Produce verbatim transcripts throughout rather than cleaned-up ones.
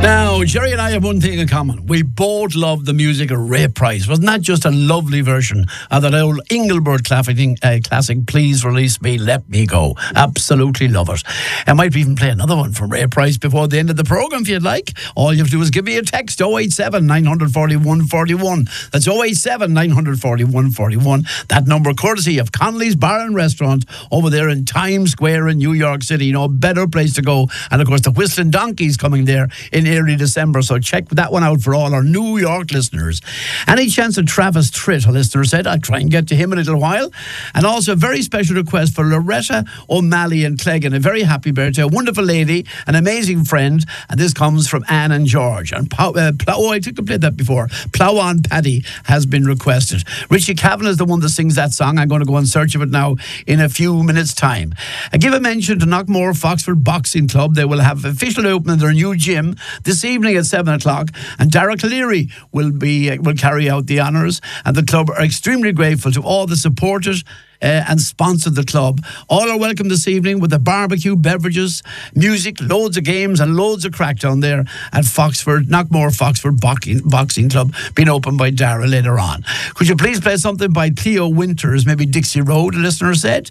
Now, Jerry and I have one thing in common. We both love the music of Ray Price. Wasn't that just a lovely version of that old Engelbert classic, uh, classic, Please Release Me, Let Me Go? Absolutely love it. I might even play another one from Ray Price before the end of the programme if you'd like. All you have to do is give me a text, oh eight seven, nine four one, one four one. That's oh eight seven, nine four one, one four one. That number courtesy of Connolly's Bar and Restaurant over there in Times Square in New York City. No better place to go. And of course, the Whistling Donkey's coming there in early December, so check that one out for all our New York listeners. Any chance of Travis Tritt, a listener said, I'll try and get to him in a little while. And also a very special request for Loretta O'Malley in Cleggan. A very happy birthday, a wonderful lady, an amazing friend, and this comes from Anne and George. And Pow- uh, Plow- oh, I think I played that before. Plow On Paddy has been requested. Richie Cavan is the one that sings that song. I'm going to go and search of it now in a few minutes' time. I give a mention to Knockmore Foxford Boxing Club. They will have official opening of their new gym this evening at seven o'clock, and Dara Cleary will be uh, will carry out the honours, and the club are extremely grateful to all the supporters Uh, and sponsored the club. All are welcome this evening with the barbecue, beverages, music, loads of games and loads of crack down there at Foxford, Knockmore Foxford Boxing, Boxing Club, being opened by Dara later on. Could you please play something by Theo Winters, maybe Dixie Road, a listener said.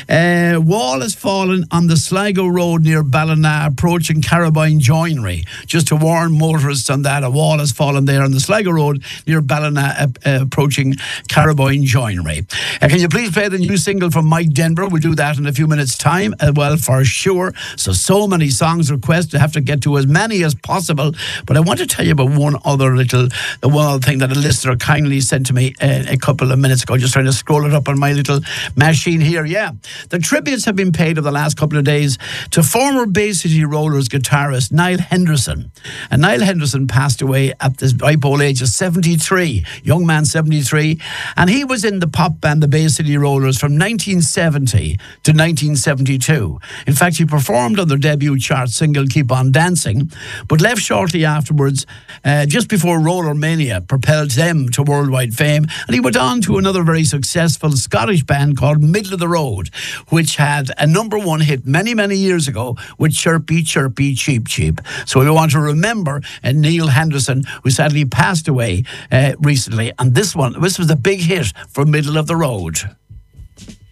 Uh, wall has fallen on the Sligo Road near Ballina, approaching Carabine Joinery. Just to warn motorists on that, a wall has fallen there on the Sligo Road near Ballina, uh, uh, approaching Carabine Joinery. Uh, can you please play the new single from Mike Denver? We'll do that in a few minutes' time as well, for sure. So, so many songs requests. I have to get to as many as possible. But I want to tell you about one other little, the one other thing that a listener kindly sent to me uh, a couple of minutes ago. Just trying to scroll it up on my little machine here. Yeah. The tributes have been paid over the last couple of days to former Bay City Rollers guitarist Niall Henderson. And Niall Henderson passed away at this ripe old age of seventy-three. Young man, seventy-three. And he was in the pop band, the Bay City Rollers, from nineteen seventy to nineteen seventy-two. In fact, he performed on their debut chart single Keep On Dancing, but left shortly afterwards, uh, just before Roller Mania propelled them to worldwide fame, and he went on to another very successful Scottish band called Middle of the Road, which had a number one hit many, many years ago with Chirpy, Chirpy, Cheep, Cheep. So we want to remember uh, Niall Henderson, who sadly passed away uh, recently, and this one, this was a big hit for Middle of the Road.